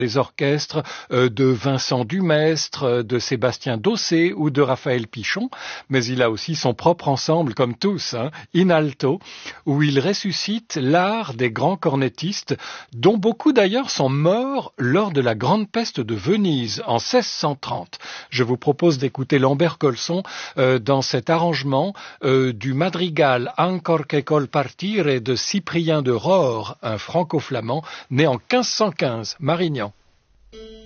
les orchestres de Vincent Dumestre, de Sébastien Dossé ou de Raphaël Pichon, mais il a aussi son propre ensemble, comme tous, In Alto, où il ressuscite l'art des grands cornettistes, dont beaucoup d'ailleurs sont morts lors de la Grande Peste de Venise en 1630. Je vous propose d'écouter Lambert Colson dans cet arrangement du madrigal Ancor che col partire de Cyprien de Rohr, un franco-flamand né en 1515, Marignan.